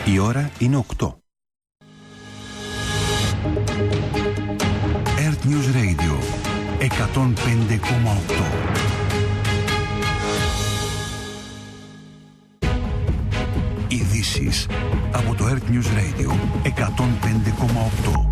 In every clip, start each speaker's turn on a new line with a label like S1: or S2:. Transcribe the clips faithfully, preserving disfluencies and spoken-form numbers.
S1: Η ώρα είναι οκτώ. Earth News Radio εκατόν πέντε κόμμα οκτώ. Ειδήσεις από το Earth News Radio εκατόν πέντε κόμμα οκτώ.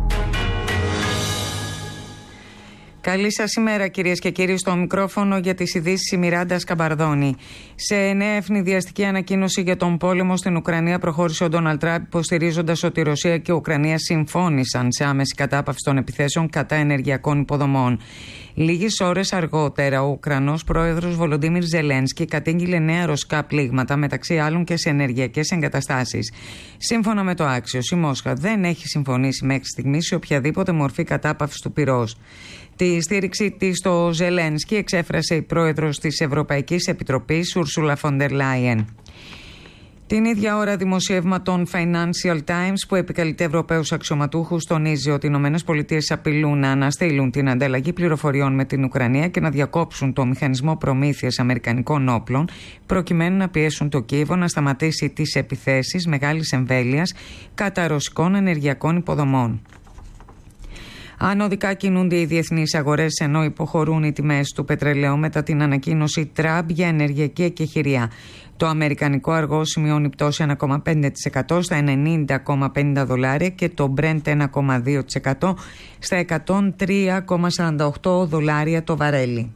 S2: Καλή σας ημέρα, κυρίες και κύριοι. Στο μικρόφωνο για τις ειδήσεις η Μιράντα Σκαμπαρδόνη. Σε νέα ευνηδιαστική ανακοίνωση για τον πόλεμο στην Ουκρανία προχώρησε ο Ντόναλντ Τραμπ, υποστηρίζοντας ότι η Ρωσία και η Ουκρανία συμφώνησαν σε άμεση κατάπαυση των επιθέσεων κατά ενεργειακών υποδομών. Λίγες ώρες αργότερα, ο Ουκρανός πρόεδρος Βολοντίμιρ Ζελένσκι κατήγγειλε νέα ρωσικά πλήγματα, μεταξύ άλλων και σε ενεργειακές εγκαταστάσεις. Σύμφωνα με το Άξιος, η Μόσχα δεν έχει συμφωνήσει μέχρι στιγμής σε οποιαδήποτε μορφή κατάπαυσης του πυρός. Τη στήριξη της στο Ζελένσκι εξέφρασε η πρόεδρος της Ευρωπαϊκής Επιτροπής, Ούρσουλα φον ντερ Λάιεν. Την ίδια ώρα, δημοσίευμα των Financial Times που επικαλείται Ευρωπαίους αξιωματούχους τονίζει ότι οι ΗΠΑ απειλούν να αναστείλουν την ανταλλαγή πληροφοριών με την Ουκρανία και να διακόψουν το μηχανισμό προμήθειας αμερικανικών όπλων, προκειμένου να πιέσουν το Κίεβο να σταματήσει τις επιθέσεις μεγάλης εμβέλειας κατά ρωσικών ενεργειακών υποδομών. Ανωδικά κινούνται οι διεθνείς αγορές, ενώ υποχωρούν οι τιμές του πετρελαίου μετά την ανακοίνωση Τραμπ για ενεργειακή εκεχηρία. Το αμερικανικό αργό σημειώνει πτώση ένα κόμμα πέντε τοις εκατό στα ενενήντα κόμμα πενήντα δολάρια και το Brent ένα κόμμα δύο τοις εκατό στα εκατόν τρία κόμμα σαράντα οκτώ δολάρια το βαρέλι.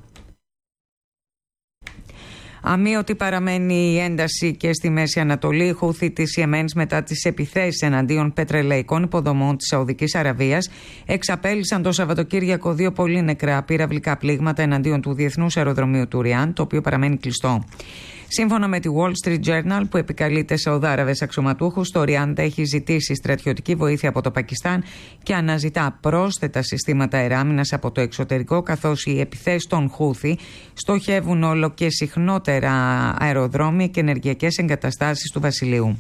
S2: Αμείωτη παραμένει η ένταση και στη Μέση Ανατολή. Οι Χούθι της Ιεμένης, μετά τις επιθέσεις εναντίον πετρελαϊκών υποδομών της Σαουδικής Αραβίας, εξαπέλυσαν το Σαββατοκύριακο δύο πολύ νεκρά πυραυλικά πλήγματα εναντίον του Διεθνούς Αεροδρομίου του Ριάντ, το οποίο παραμένει κλειστό. Σύμφωνα με τη Wall Street Journal, που επικαλείται Σαουδάραβες αξιωματούχους, το Ριάντ έχει ζητήσει στρατιωτική βοήθεια από το Πακιστάν και αναζητά πρόσθετα συστήματα αεράμινας από το εξωτερικό, καθώς οι επιθέσεις των Χούθι στοχεύουν όλο και συχνότερα αεροδρόμια και ενεργειακές εγκαταστάσεις του Βασιλείου.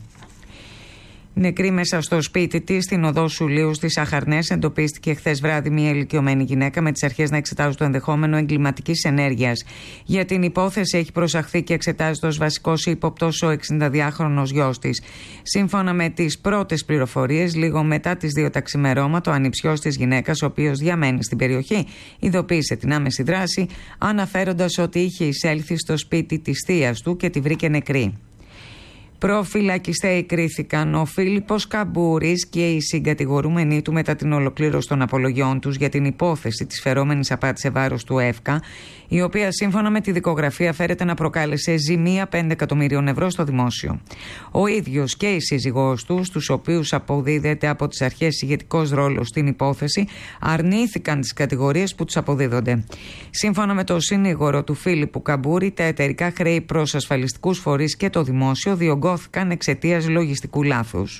S2: Νεκρή μέσα στο σπίτι της, στην οδό Σουλίου στις Αχαρνές, εντοπίστηκε χθες βράδυ μια ηλικιωμένη γυναίκα με τις αρχές να εξετάζουν το ενδεχόμενο εγκληματικής ενέργειας. Για την υπόθεση έχει προσαχθεί και εξετάζεται ως βασικός ύποπτος ο εξηνταδυάχρονος γιος της. Σύμφωνα με τις πρώτες πληροφορίες, λίγο μετά τις δύο τα ξημερώματα, ο ανιψιός της γυναίκας, ο οποίος διαμένει στην περιοχή, ειδοποίησε την άμεση δράση, αναφέροντας ότι είχε εισέλθει στο σπίτι της θείας του και τη βρήκε νεκρή. Προφυλακιστέοι κρίθηκαν ο Φίλιππος Καμπούρης και οι συγκατηγορούμενοι του μετά την ολοκλήρωση των απολογιών τους για την υπόθεση της φερόμενης απάτης σε βάρος του ΕΦΚΑ, η οποία σύμφωνα με τη δικογραφία φέρεται να προκάλεσε ζημία πέντε εκατομμυρίων ευρώ στο δημόσιο. Ο ίδιος και η σύζυγός του, στους οποίους αποδίδεται από τις αρχές ηγετικός ρόλος στην υπόθεση, αρνήθηκαν τις κατηγορίες που τους αποδίδονται. Σύμφωνα με το συνήγορο του Φίλιππου Καμπούρη, τα εταιρικά χρέη προς ασφαλιστικούς φορείς και το δημόσιο διωγγώθηκαν εξαιτίας λογιστικού λάθους.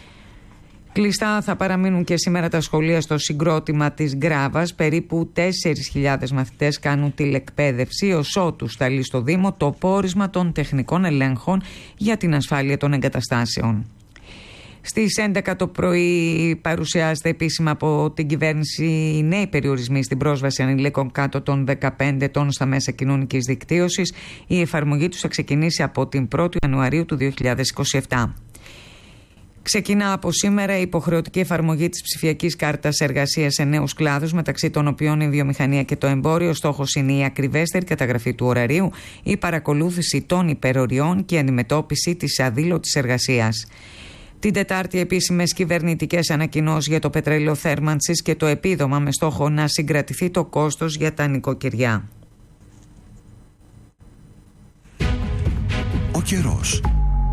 S2: Κλειστά θα παραμείνουν και σήμερα τα σχολεία στο συγκρότημα της Γκράβας. Περίπου τέσσερις χιλιάδες μαθητές κάνουν τηλεκπαίδευση, ως ότου σταλεί στο Δήμο το πόρισμα των τεχνικών ελέγχων για την ασφάλεια των εγκαταστάσεων. Στις έντεκα το πρωί παρουσιάζεται επίσημα από την κυβέρνηση οι νέοι περιορισμοί στην πρόσβαση ανηλίκων κάτω των δεκαπέντε ετών στα μέσα κοινωνικής δικτύωσης. Η εφαρμογή τους θα ξεκινήσει από την πρώτη Ιανουαρίου του δύο χιλιάδες είκοσι επτά. Ξεκινά από σήμερα η υποχρεωτική εφαρμογή της ψηφιακής κάρτας εργασίας σε νέους κλάδους, μεταξύ των οποίων η βιομηχανία και το εμπόριο. Ο στόχος είναι η ακριβέστερη καταγραφή του ωραρίου, η παρακολούθηση των υπεροριών και η αντιμετώπιση της αδήλωτης εργασίας. Την Τετάρτη, επίσημες κυβερνητικές ανακοινώσεις για το πετρέλαιο θέρμανσης και το επίδομα με στόχο να συγκρατηθεί το κόστος για τα νοικοκυριά.
S1: Ο καιρός.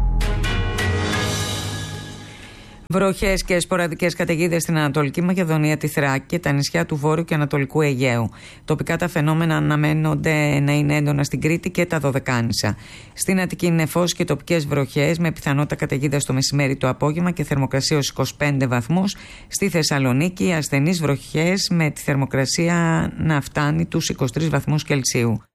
S2: Βροχές και σποραδικές καταιγίδες στην Ανατολική Μακεδονία, τη Θράκη και τα νησιά του Βόρειου και Ανατολικού Αιγαίου. Τοπικά τα φαινόμενα αναμένονται να είναι έντονα στην Κρήτη και τα Δωδεκάνησα. Στην Αττική νεφός και τοπικές βροχές με πιθανότητα καταιγίδα στο μεσημέρι, το απόγευμα και θερμοκρασία ως είκοσι πέντε βαθμούς. Στη Θεσσαλονίκη ασθενείς βροχές με τη θερμοκρασία να φτάνει τους είκοσι τρεις βαθμούς Κελσίου.